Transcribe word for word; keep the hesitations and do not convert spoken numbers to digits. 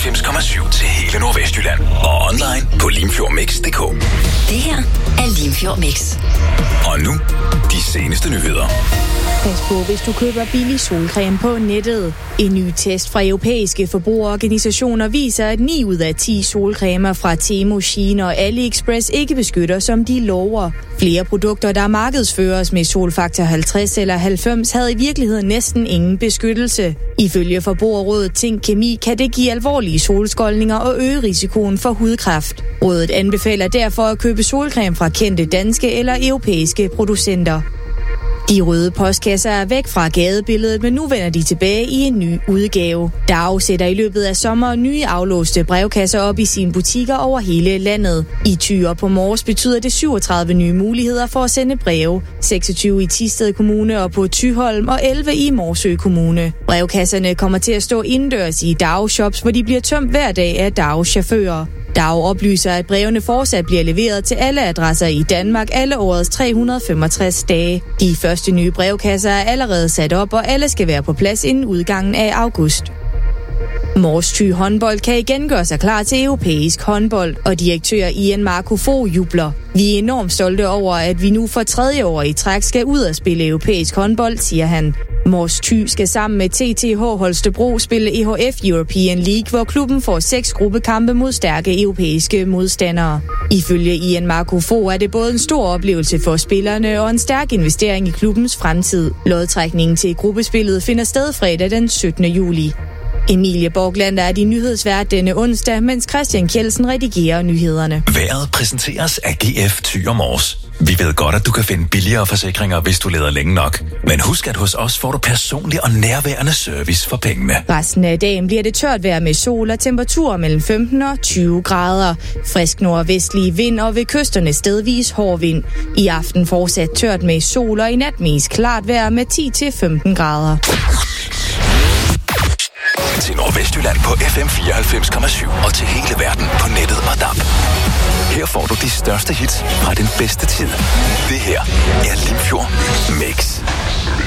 fireoghalvfems komma syv til hele Nordvestjylland. Og online på limfjordmix punktum d k. Det her er Limfjord Mix. Og nu, de seneste nyheder. Pas på, hvis du køber billig solcreme på nettet. En ny test fra europæiske forbrugerorganisationer viser, at ni ud af ti solcremer fra Temu, Shein og AliExpress ikke beskytter, som de lover. Flere produkter, der markedsføres med solfaktor halvtreds eller halvfems, havde i virkeligheden næsten ingen beskyttelse. Ifølge Forbrugerrådet Tænk Kemi kan det give alvorlige solskoldninger og øge risikoen for hudkræft. Rådet anbefaler derfor at købe solcreme fra kendte danske eller europæiske producenter. De røde postkasser er væk fra gadebilledet, men nu vender de tilbage i en ny udgave. DAO sætter i løbet af sommer nye aflåste brevkasser op i sine butikker over hele landet. I Thy og på Mors betyder det syvogtredive nye muligheder for at sende breve. seksogtyve i Thisted Kommune og på Thyholm og elleve i Morsø Kommune. Brevkasserne kommer til at stå indendørs i DAO-shops, hvor de bliver tømt hver dag af DAO-chauffører. DAO oplyser, at brevene fortsat bliver leveret til alle adresser i Danmark alle årets tre hundrede og femogtres dage. De første nye brevkasser er allerede sat op, og alle skal være på plads inden udgangen af august. Mors Thy håndbold kan igen gøre sig klar til europæisk håndbold, og direktør Ian Marco Fogh jubler. Vi er enormt stolte over, at vi nu for tredje år i træk skal ud og spille europæisk håndbold, siger han. Mors Thy skal sammen med T T H Holstebro spille E H F European League, hvor klubben får seks gruppekampe mod stærke europæiske modstandere. Ifølge Ian Marco Fogh er det både en stor oplevelse for spillerne og en stærk investering i klubbens fremtid. Lodtrækningen til gruppespillet finder sted fredag den syttende juli. Emilie Borgland er din nyhedsvært denne onsdag, mens Christian Kjeldsen redigerer nyhederne. Vejret præsenteres af G F Thy og Mors. Vi ved godt, at du kan finde billigere forsikringer, hvis du leder længe nok. Men husk, at hos os får du personlig og nærværende service for pengene. Resten af dagen bliver det tørt vejr med sol og temperaturer mellem femten og tyve grader. Frisk nordvestlig vind og ved kysterne stedvis hård vind. I aften fortsat tørt med sol og i nat mest klart vejr med ti til femten grader. Til Nordvestjylland på F M fireoghalvfems komma syv og til hele verden på nettet og D A B. Her får du de største hits fra den bedste tid. Det her er Limfjord Mix.